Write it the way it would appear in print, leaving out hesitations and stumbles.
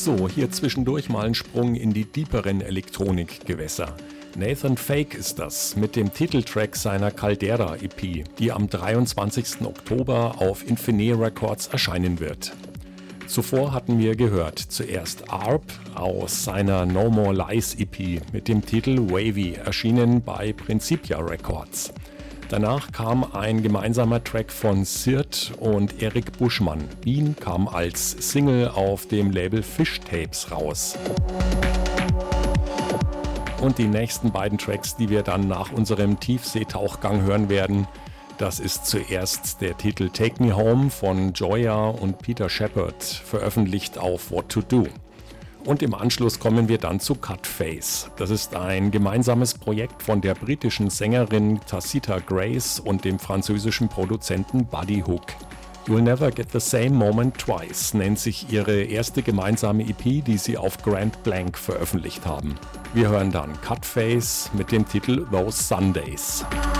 So, hier zwischendurch mal ein Sprung in die tieferen Elektronikgewässer. Nathan Fake ist das mit dem Titeltrack seiner Caldera EP, die am 23. Oktober auf Infinite Records erscheinen wird. Zuvor hatten wir gehört zuerst Arp aus seiner No More Lies EP mit dem Titel Wavy, erschienen bei Principia Records. Danach kam ein gemeinsamer Track von Sirt und Erik Buschmann. Bean kam als Single auf dem Label Fish Tapes raus. Und die nächsten beiden Tracks, die wir dann nach unserem Tiefseetauchgang hören werden, das ist zuerst der Titel Take Me Home von Joya und Peter Shepard, veröffentlicht auf What To Do. Und im Anschluss kommen wir dann zu Cutface. Das ist ein gemeinsames Projekt von der britischen Sängerin Tacita Grace und dem französischen Produzenten Buddy Hook. You'll Never Get the Same Moment Twice nennt sich ihre erste gemeinsame EP, die sie auf Grand Blank veröffentlicht haben. Wir hören dann Cutface mit dem Titel Those Sundays.